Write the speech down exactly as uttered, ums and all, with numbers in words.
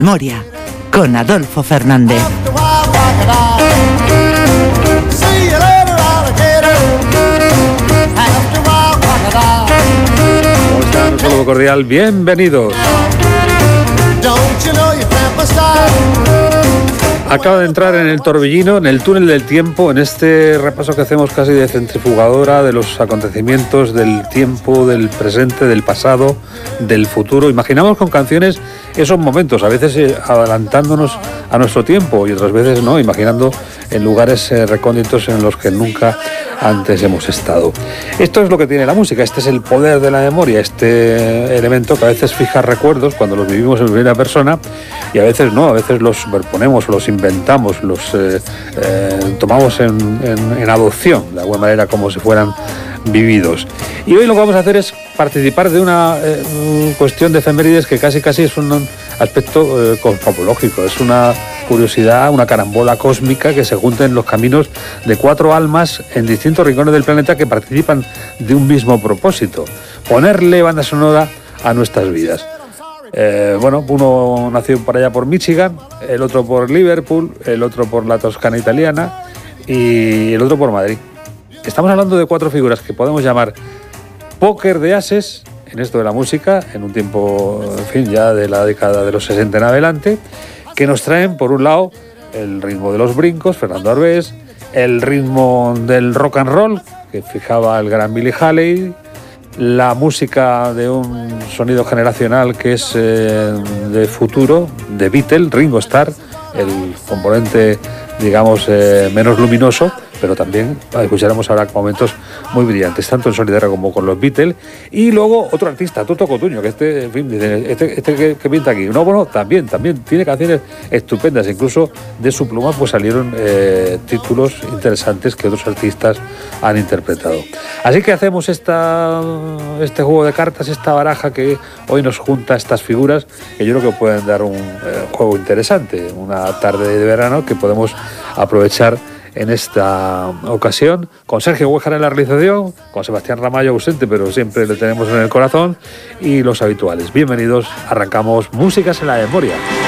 Memoria, con Adolfo Fernández. ¿Cómo están? Un saludo cordial, bienvenidos. Acaba de entrar en el torbellino, en el túnel del tiempo, en este repaso que hacemos casi de centrifugadora de los acontecimientos del tiempo, del presente, del pasado, del futuro. Imaginamos con canciones esos momentos, a veces adelantándonos a nuestro tiempo y otras veces no, imaginando en lugares recónditos en los que nunca antes hemos estado. Esto es lo que tiene la música, este es el poder de la memoria, este elemento que a veces fija recuerdos cuando los vivimos en primera persona y a veces no, a veces los superponemos, los inventamos, los eh, eh, tomamos en, en, en adopción, de alguna manera como si fueran vividos. Y hoy lo que vamos a hacer es participar de una eh, cuestión de efemérides que casi casi es un aspecto eh, cosmológico, es una curiosidad, una carambola cósmica que se junta en los caminos de cuatro almas en distintos rincones del planeta que participan de un mismo propósito: ponerle banda sonora a nuestras vidas. Eh, bueno, uno nació por allá por Michigan, el otro por Liverpool, el otro por la Toscana italiana y el otro por Madrid. Estamos hablando de cuatro figuras que podemos llamar póker de ases en esto de la música, en un tiempo, en fin, ya de la década de los sesenta en adelante, que nos traen, por un lado, el ritmo de los brincos, Fernando Arbés, el ritmo del rock and roll, que fijaba el gran Billy Haley, la música de un sonido generacional que es eh, de futuro, de Beatle, Ringo Starr, el componente, digamos, eh, menos luminoso, pero también escucharemos ahora momentos muy brillantes, tanto en solitario como con los Beatles. Y luego otro artista, Toto Cutugno, que este, en fin, este, este que, que pinta aquí. No, bueno, también, también tiene canciones estupendas, incluso de su pluma pues salieron eh, títulos interesantes que otros artistas han interpretado. Así que hacemos esta, este juego de cartas, esta baraja que hoy nos junta estas figuras, que yo creo que pueden dar un eh, juego interesante, una tarde de verano que podemos aprovechar en esta ocasión, con Sergio Huéjar en la realización, con Sebastián Ramallo ausente, pero siempre le tenemos en el corazón, y los habituales. Bienvenidos, arrancamos Músicas en la Memoria.